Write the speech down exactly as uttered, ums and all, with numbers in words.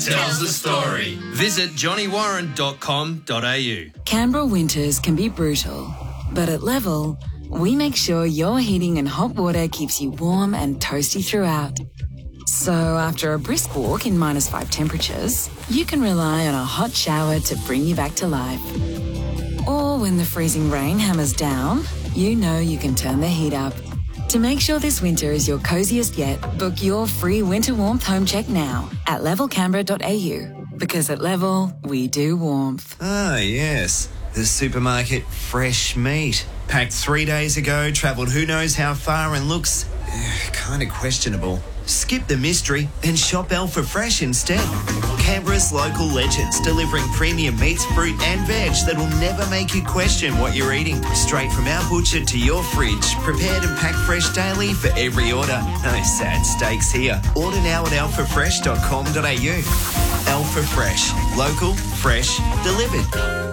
tells the story. Visit johnny warren dot com dot a u. Canberra winters can be brutal, but at Level, we make sure your heating and hot water keeps you warm and toasty throughout. So after a brisk walk in minus five temperatures, you can rely on a hot shower to bring you back to life. Or when the freezing rain hammers down, you know you can turn the heat up. To make sure this winter is your coziest yet, book your free winter warmth home check now at level canberra dot a u. Because at Level, we do warmth. Ah, yes. The supermarket fresh meat. Packed three days ago, travelled who knows how far and looks kind of questionable. Skip the mystery and shop Alpha Fresh instead. Canberra's local legends, delivering premium meats, fruit and veg that will never make you question what you're eating. Straight from our butcher to your fridge, prepared and packed fresh daily for every order. No sad steaks here. Order now at alpha fresh dot com dot a u. Alpha Fresh. Local, fresh, delivered.